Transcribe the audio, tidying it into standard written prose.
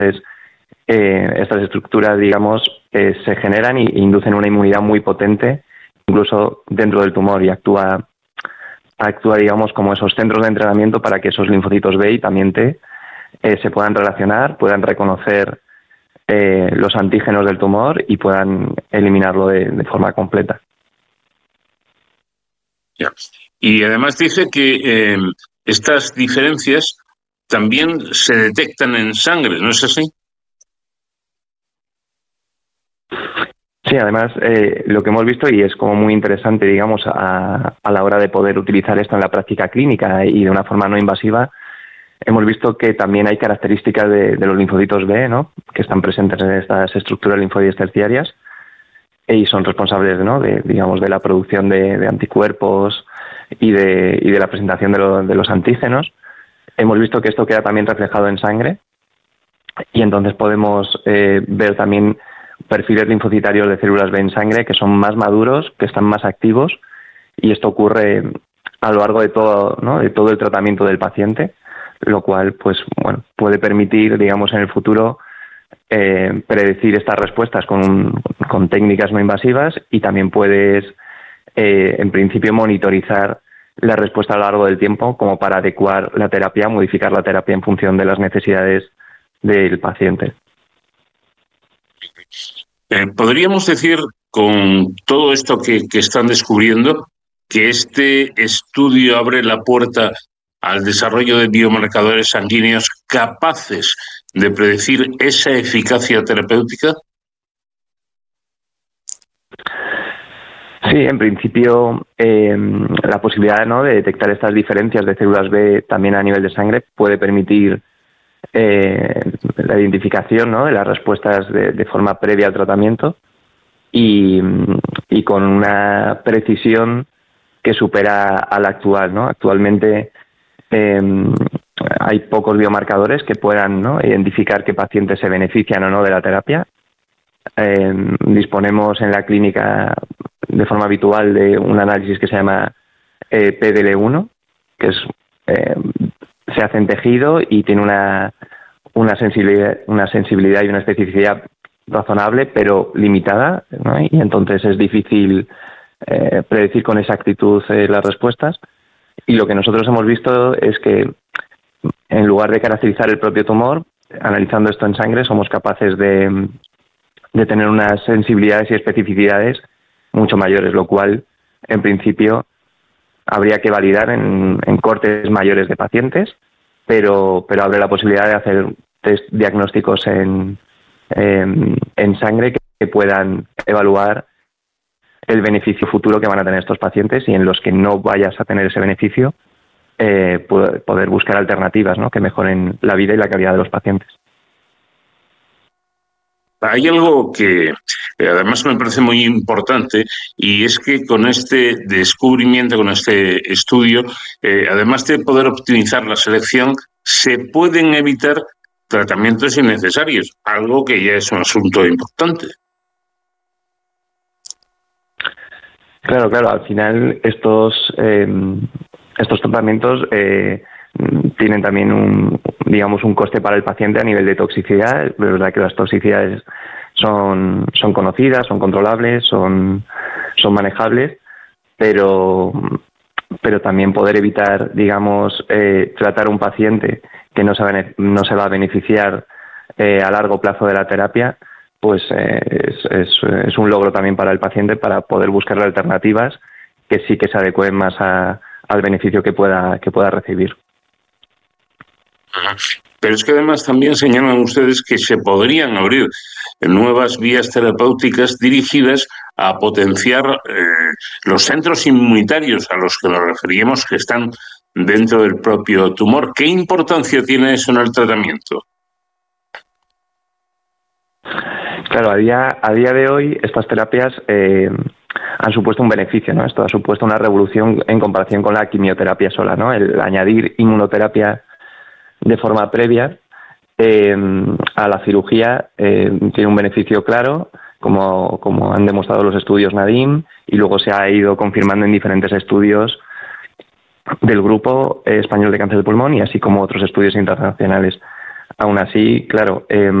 estas estructuras, digamos, se generan e inducen una inmunidad muy potente, incluso dentro del tumor, y actúa, digamos, como esos centros de entrenamiento para que esos linfocitos B y también T se puedan relacionar, puedan reconocer los antígenos del tumor y puedan eliminarlo de forma completa. Ya. Y además dice que estas diferencias también se detectan en sangre, ¿no es así? Sí, además lo que hemos visto, y es como muy interesante, digamos, a la hora de poder utilizar esto en la práctica clínica y de una forma no invasiva, hemos visto que también hay características de los linfocitos B, ¿no?, que están presentes en estas estructuras linfoides terciarias y son responsables, ¿no?, digamos, de la producción de anticuerpos y de la presentación de los antígenos. Hemos visto que esto queda también reflejado en sangre y entonces podemos ver también perfiles linfocitarios de células B en sangre que son más maduros, que están más activos, y esto ocurre a lo largo de todo, ¿no?, de todo el tratamiento del paciente, lo cual, pues bueno, puede permitir, digamos, en el futuro predecir estas respuestas con técnicas no invasivas, y también puedes, en principio, monitorizar la respuesta a lo largo del tiempo como para adecuar la terapia, modificar la terapia en función de las necesidades del paciente. Podríamos decir, con todo esto que están descubriendo, que este estudio abre la puerta al desarrollo de biomarcadores sanguíneos capaces de predecir esa eficacia terapéutica. Sí, en principio la posibilidad, ¿no?, de detectar estas diferencias de células B también a nivel de sangre puede permitir la identificación, ¿no?, de las respuestas de forma previa al tratamiento y con una precisión que supera a la actual, ¿no? Actualmente hay pocos biomarcadores que puedan, ¿no?, identificar qué pacientes se benefician o no de la terapia. Disponemos en la clínica de forma habitual de un análisis que se llama PDL1, que es se hace en tejido y tiene una sensibilidad y una especificidad razonable, pero limitada, ¿no?, y entonces es difícil predecir con exactitud las respuestas. Y lo que nosotros hemos visto es que, en lugar de caracterizar el propio tumor, analizando esto en sangre, somos capaces de tener unas sensibilidades y especificidades mucho mayores, lo cual, en principio, habría que validar en cortes mayores de pacientes, pero abre la posibilidad de hacer test diagnósticos en sangre que puedan evaluar el beneficio futuro que van a tener estos pacientes, y en los que no vayas a tener ese beneficio, poder buscar alternativas, ¿no?, que mejoren la vida y la calidad de los pacientes. Hay algo que además me parece muy importante, y es que con este descubrimiento, con este estudio, además de poder optimizar la selección, se pueden evitar tratamientos innecesarios, algo que ya es un asunto importante. Claro, al final estos tratamientos tienen también un coste para el paciente a nivel de toxicidad. Es verdad que las toxicidades son conocidas, son controlables, son manejables, pero también poder evitar, digamos, tratar a un paciente que no se va a beneficiar a largo plazo de la terapia, pues es un logro también para el paciente, para poder buscar alternativas que sí que se adecúen más al beneficio que pueda recibir. Pero es que además también señalan ustedes que se podrían abrir nuevas vías terapéuticas dirigidas a potenciar los centros inmunitarios a los que nos referíamos, que están dentro del propio tumor. ¿Qué importancia tiene eso en el tratamiento? Claro, a día de hoy estas terapias han supuesto un beneficio, ¿no? Esto ha supuesto una revolución en comparación con la quimioterapia sola, ¿no? El añadir inmunoterapia de forma previa a la cirugía tiene un beneficio claro, como han demostrado los estudios Nadim, y luego se ha ido confirmando en diferentes estudios del Grupo Español de Cáncer de Pulmón, y así como otros estudios internacionales. Aún así, claro,